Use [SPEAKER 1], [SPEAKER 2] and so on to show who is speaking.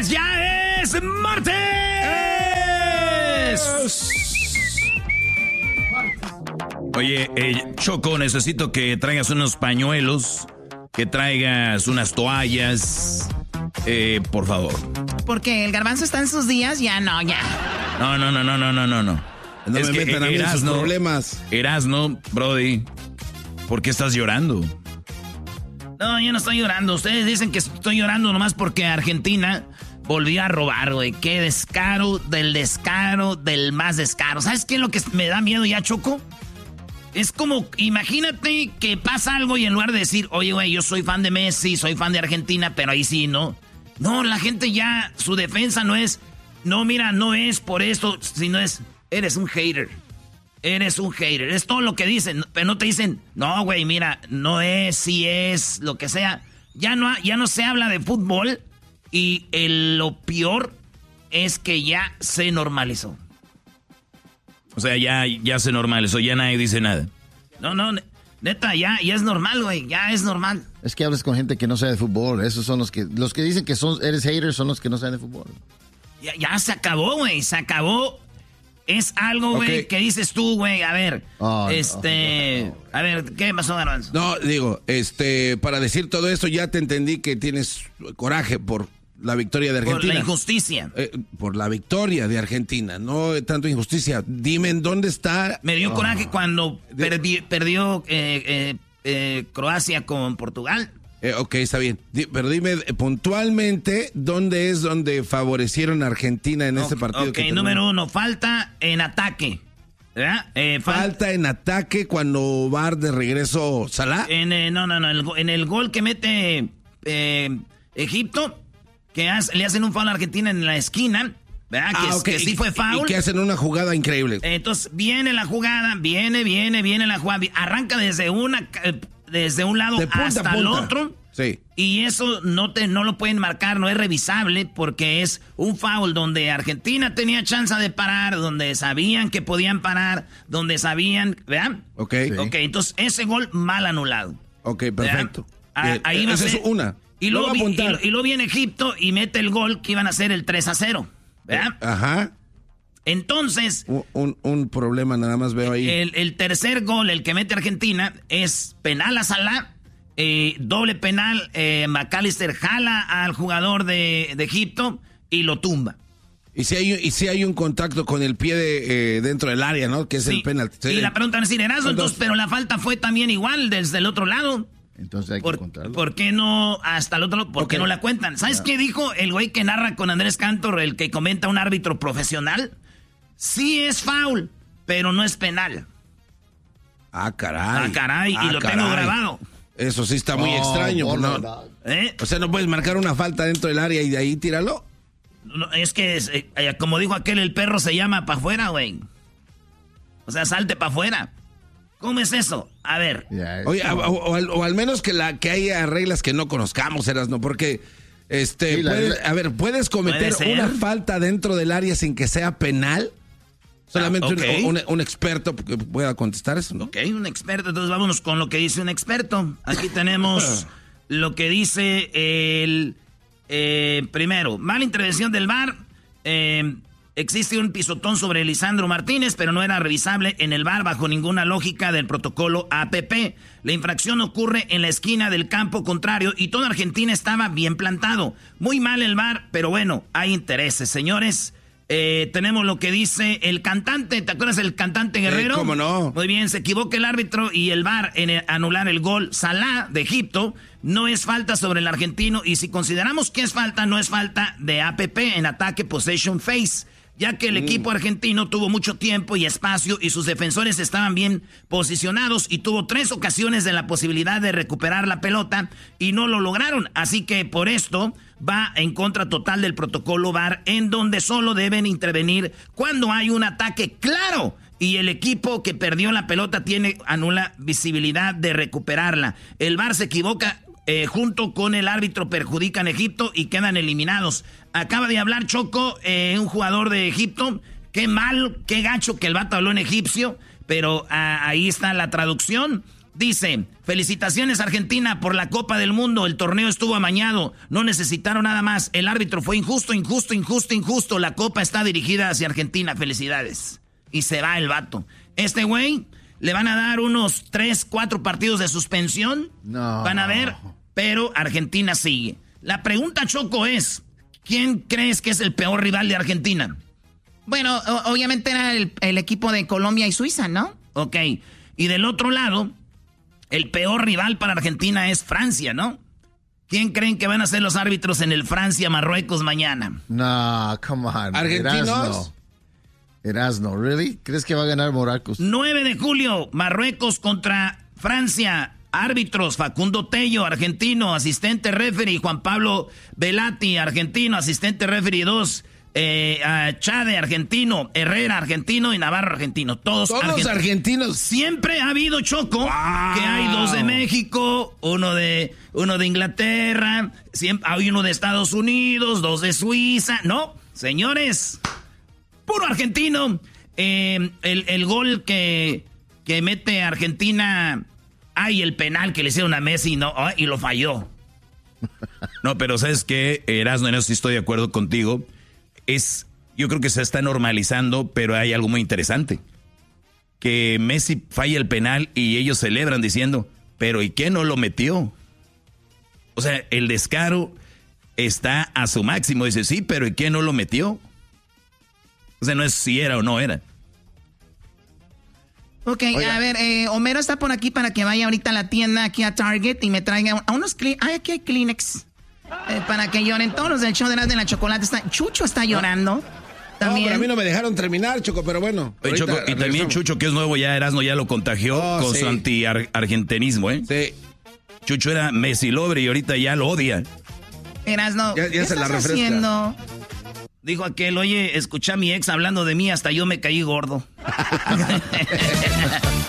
[SPEAKER 1] ¡Ya es martes! Oye, Choco, necesito que traigas unos pañuelos, que traigas unas toallas, por favor.
[SPEAKER 2] Porque el garbanzo está en sus días, ya no.
[SPEAKER 1] No. No
[SPEAKER 3] es me metan a mí en sus problemas.
[SPEAKER 1] Erasno, Brody, ¿por qué estás llorando? No, yo no estoy llorando. Ustedes dicen que estoy llorando nomás porque Argentina volvió a robar, güey. Qué descaro del más descaro. ¿Sabes qué es lo que me da miedo ya, Choco? Es como, imagínate que pasa algo y en lugar de decir, oye, güey, yo soy fan de Messi, soy fan de Argentina, pero ahí sí, ¿no? No, la gente ya, su defensa no es, no, mira, no es por esto, sino es, eres un hater. Es todo lo que dicen, pero no te dicen, no, güey, mira, no es, sí es, lo que sea. Ya no se habla de fútbol y lo peor es que ya se normalizó. O sea, ya se normalizó, ya nadie dice nada. No, neta, ya es normal, güey, ya es normal.
[SPEAKER 3] Es que hablas con gente que no sabe de fútbol, esos son los que dicen que eres hater son los que no saben de fútbol.
[SPEAKER 1] Ya se acabó, güey, se acabó. Es algo, güey, que dices tú, güey, a ver, a ver, ¿qué pasó, Garbanzo?
[SPEAKER 4] No, digo, para decir todo esto ya te entendí que tienes coraje por la victoria de Argentina.
[SPEAKER 1] Por la injusticia.
[SPEAKER 4] Por la victoria de Argentina, no tanto injusticia. Dime en dónde está.
[SPEAKER 1] Me dio coraje cuando perdió Croacia con Portugal.
[SPEAKER 4] Ok, está bien. Pero dime puntualmente dónde es donde favorecieron a Argentina en este partido.
[SPEAKER 1] Ok, número 1, falta en ataque. ¿Verdad?
[SPEAKER 4] Falta en ataque cuando va de regreso Salah.
[SPEAKER 1] En el gol que mete Egipto, le hacen un foul a Argentina en la esquina, ¿verdad? Que sí fue foul.
[SPEAKER 4] Y que hacen una jugada increíble.
[SPEAKER 1] Entonces viene la jugada, viene la jugada, arranca desde un lado hasta el otro.
[SPEAKER 4] Sí.
[SPEAKER 1] Y eso no lo pueden marcar, no es revisable porque es un foul donde Argentina tenía chance de parar, donde sabían que podían parar, donde sabían, ¿verdad?
[SPEAKER 4] Ok.
[SPEAKER 1] Ok, entonces ese gol mal anulado.
[SPEAKER 4] Ok, perfecto.
[SPEAKER 1] Ahí va a ser.
[SPEAKER 4] Es una.
[SPEAKER 1] Y luego viene Egipto y mete el gol que iban a ser el 3-0, ¿verdad?
[SPEAKER 4] Ajá.
[SPEAKER 1] Entonces...
[SPEAKER 4] Un problema nada más veo ahí.
[SPEAKER 1] El tercer gol, el que mete Argentina, es penal a Salah, doble penal, McAllister jala al jugador de Egipto y lo tumba.
[SPEAKER 4] Y si hay un contacto con el pie dentro del área, ¿no? Que es el penalti. Sí.
[SPEAKER 1] Y la pregunta es decir, entonces, pero la falta fue también igual desde el otro lado.
[SPEAKER 3] Entonces hay que contarlo.
[SPEAKER 1] ¿Por qué no hasta el otro lado? ¿Por qué no la cuentan? ¿Sabes qué dijo el güey que narra con Andrés Cantor, el que comenta un árbitro profesional? Sí es foul, pero no es penal.
[SPEAKER 4] Ah, caray.
[SPEAKER 1] Y lo tengo grabado.
[SPEAKER 4] Eso sí está muy extraño. ¿No? O sea, ¿no puedes marcar una falta dentro del área y de ahí tíralo?
[SPEAKER 1] No, es que, como dijo aquel, el perro se llama para afuera, güey. O sea, salte para afuera. ¿Cómo es eso? A ver.
[SPEAKER 4] Oye, o al menos que haya reglas que no conozcamos, Erasno, porque ¿puedes cometer una falta dentro del área sin que sea penal? Solamente un experto que pueda contestar eso, ¿no?
[SPEAKER 1] Ok, un experto. Entonces vámonos con lo que dice un experto. Aquí tenemos lo que dice el primero. Mala intervención del VAR. Existe un pisotón sobre Lisandro Martínez, pero no era revisable en el VAR bajo ninguna lógica del protocolo APP. La infracción ocurre en la esquina del campo contrario y toda Argentina estaba bien plantado. Muy mal el VAR, pero bueno, hay intereses, señores. Tenemos lo que dice el cantante. ¿Te acuerdas del cantante Guerrero?
[SPEAKER 4] ¿Cómo no?
[SPEAKER 1] Muy bien, se equivoca el árbitro y el VAR en anular el gol. Salah de Egipto no es falta sobre el argentino y si consideramos que es falta, no es falta de APP en ataque possession phase, ya que el equipo argentino tuvo mucho tiempo y espacio y sus defensores estaban bien posicionados y tuvo 3 ocasiones de la posibilidad de recuperar la pelota y no lo lograron. Así que por esto va en contra total del protocolo VAR, en donde solo deben intervenir cuando hay un ataque claro y el equipo que perdió la pelota anula visibilidad de recuperarla. El VAR se equivoca junto con el árbitro, perjudican a Egipto y quedan eliminados. Acaba de hablar Choco, un jugador de Egipto. Qué mal, qué gacho que el vato habló en egipcio, pero ahí está la traducción. Dice, Felicitaciones Argentina por la Copa del Mundo. El torneo estuvo amañado. No necesitaron nada más. El árbitro fue injusto. La Copa está dirigida hacia Argentina. Felicidades. Y se va el vato. Este güey le van a dar unos 3, 4 partidos de suspensión.
[SPEAKER 3] No.
[SPEAKER 1] Van a ver, pero Argentina sigue. La pregunta, Choco, es: ¿quién crees que es el peor rival de Argentina?
[SPEAKER 2] Bueno, obviamente era el equipo de Colombia y Suiza, ¿no?
[SPEAKER 1] Ok. Y del otro lado, el peor rival para Argentina es Francia, ¿no? ¿Quién creen que van a ser los árbitros en el Francia-Marruecos mañana?
[SPEAKER 3] No, come on.
[SPEAKER 4] ¿Argentinos?
[SPEAKER 3] Erasno, ¿really? ¿Crees que va a ganar Marruecos?
[SPEAKER 1] 9 de julio, Marruecos contra Francia. Árbitros: Facundo Tello, argentino, asistente referee Juan Pablo Velati, argentino, asistente referee 2. Chade, argentino, Herrera, argentino y Navarro, argentino. Todos
[SPEAKER 4] argentinos.
[SPEAKER 1] Siempre ha habido, Choco, que hay 2 de México, uno de Inglaterra, hay uno de Estados Unidos, 2 de Suiza. No, señores, puro argentino. El gol que mete Argentina, el penal que le hicieron a Messi, y lo falló. No, pero ¿sabes qué, Erasmo? En eso sí estoy de acuerdo contigo. Yo creo que se está normalizando, pero hay algo muy interesante. Que Messi falla el penal y ellos celebran diciendo, pero ¿y qué no lo metió? O sea, el descaro está a su máximo. Dice, sí, pero ¿y qué no lo metió? O sea, no es si era o no era.
[SPEAKER 2] Ok, oiga. A ver, Homero está por aquí para que vaya ahorita a la tienda, aquí a Target, y me traiga unos aquí hay Kleenex. Para que lloren todos los del show de la Chocolate. Chucho está llorando. También.
[SPEAKER 4] No, pero a mí no me dejaron terminar, Choco, pero bueno.
[SPEAKER 1] Oye, Choco, y también Chucho, que es nuevo ya, Erasmo ya lo contagió con su anti-argentinismo, ¿eh? Sí. Chucho era Messi lover y ahorita ya lo odia.
[SPEAKER 2] Erasmo,
[SPEAKER 4] ya
[SPEAKER 2] ¿qué
[SPEAKER 4] se la
[SPEAKER 2] estás
[SPEAKER 4] refresca.
[SPEAKER 2] haciendo?
[SPEAKER 1] Dijo aquel, oye, escuché a mi ex hablando de mí, hasta yo me caí gordo.